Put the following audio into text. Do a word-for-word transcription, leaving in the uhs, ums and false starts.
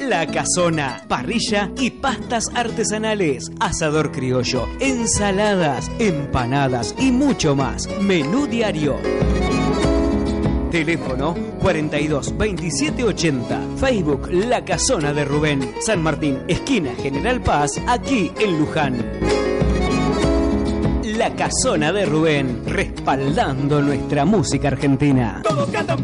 La Casona, parrilla y pastas artesanales, asador criollo, ensaladas, empanadas y mucho más. Menú diario. Teléfono cuarenta y dos veintisiete ochenta. Facebook La Casona de Rubén. San Martín, esquina General Paz, aquí en Luján. La Casona de Rubén, respaldando nuestra música argentina. Todos cantan.